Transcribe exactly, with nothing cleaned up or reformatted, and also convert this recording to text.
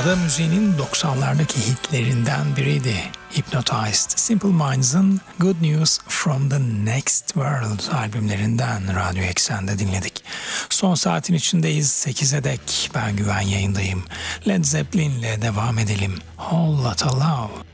Ada müziğinin doksanlardaki hitlerinden biriydi. Hypnotized, Simple Minds'ın Good News from the Next World albümlerinden Radyo Eksen'de dinledik. Son saatin içindeyiz, sekize dek ben Güven yayındayım. Led Zeppelin'le devam edelim. Whole Lotta Love.